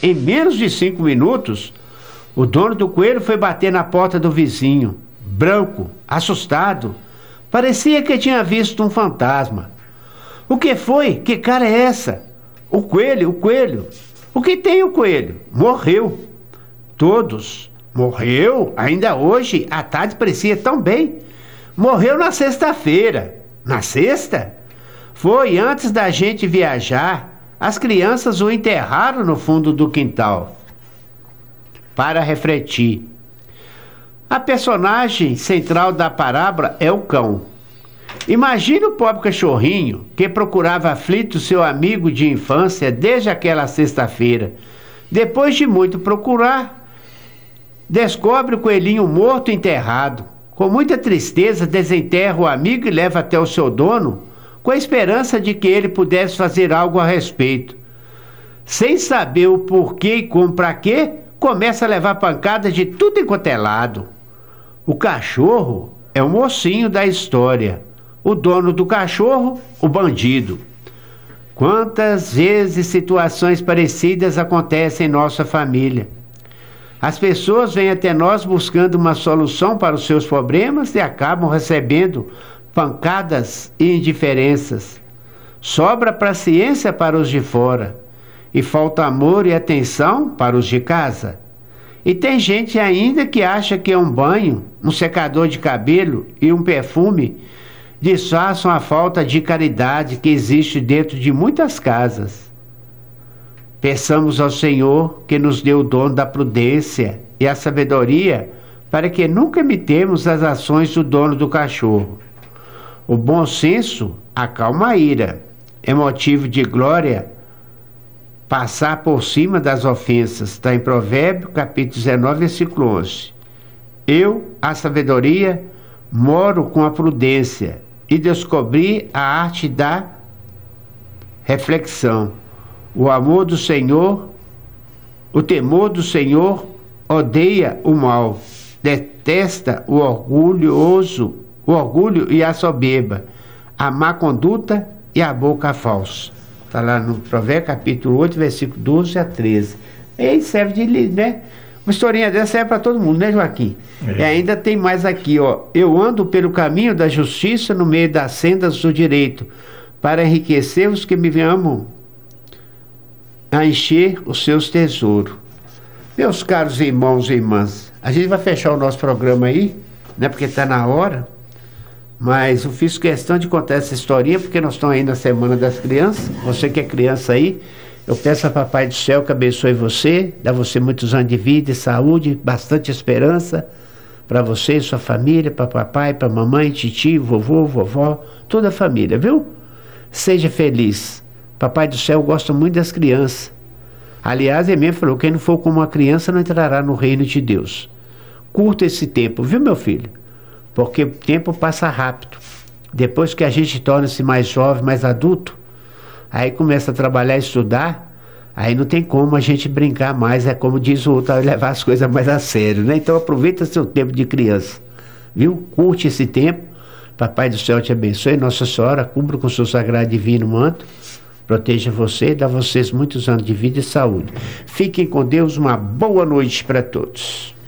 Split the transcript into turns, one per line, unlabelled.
Em menos de 5 minutos, o dono do coelho foi bater na porta do vizinho, branco, assustado. Parecia que tinha visto um fantasma. O que foi? Que cara é essa? O coelho, o coelho. O que tem o coelho? Morreu. Todos. Morreu? Ainda hoje, à tarde parecia tão bem. Morreu na sexta-feira. Na sexta? Foi antes da gente viajar. As crianças o enterraram no fundo do quintal. Para refletir. A personagem central da parábola é o cão. Imagine o pobre cachorrinho que procurava aflito seu amigo de infância desde aquela sexta-feira. Depois de muito procurar, descobre o coelhinho morto enterrado. Com muita tristeza, desenterra o amigo e leva até o seu dono, com a esperança de que ele pudesse fazer algo a respeito. Sem saber o porquê e como para quê, começa a levar pancada de tudo enquanto é lado. O cachorro é o mocinho da história. O dono do cachorro, o bandido. Quantas vezes situações parecidas acontecem em nossa família? As pessoas vêm até nós buscando uma solução para os seus problemas e acabam recebendo pancadas e indiferenças. Sobra paciência para os de fora e falta amor e atenção para os de casa. E tem gente ainda que acha que um banho, um secador de cabelo e um perfume disfarçam a falta de caridade que existe dentro de muitas casas. Peçamos ao Senhor que nos dê o dom da prudência e a sabedoria para que nunca imitemos as ações do dono do cachorro. O bom senso acalma a ira. É motivo de glória passar por cima das ofensas. Está em Provérbios, capítulo 19, versículo 11. Eu, a sabedoria, moro com a prudência e descobri a arte da reflexão. O amor do Senhor, o temor do Senhor odeia o mal, detesta o orgulho e a soberba, a má conduta e a boca falsa. Está lá no Provérbios capítulo 8, versículo 12 a 13. E serve de, né? Uma historinha dessa serve para todo mundo, né, Joaquim? E ainda tem mais aqui, ó. Eu ando pelo caminho da justiça no meio das sendas do direito, para enriquecer os que me amam, a encher os seus tesouros. Meus caros irmãos e irmãs, a gente vai fechar o nosso programa aí, né, porque está na hora, mas eu fiz questão de contar essa historinha, porque nós estamos aí na Semana das Crianças. Você que é criança aí, eu peço a Papai do Céu que abençoe você, dá você muitos anos de vida e saúde, bastante esperança para você e sua família, para papai, para mamãe, titio, vovô, vovó, toda a família, viu? Seja feliz. Papai do Céu gosta muito das crianças. Aliás, ele mesmo falou, quem não for como uma criança não entrará no reino de Deus. Curta esse tempo, viu, meu filho? Porque o tempo passa rápido. Depois que a gente torna-se mais jovem, mais adulto, aí começa a trabalhar e estudar, aí não tem como a gente brincar mais, é como diz o outro, levar as coisas mais a sério, né? Então aproveita seu tempo de criança, viu? Curte esse tempo. Papai do Céu te abençoe, Nossa Senhora cubra com seu sagrado divino manto, proteja você, dá a vocês muitos anos de vida e saúde. Fiquem com Deus, uma boa noite para todos.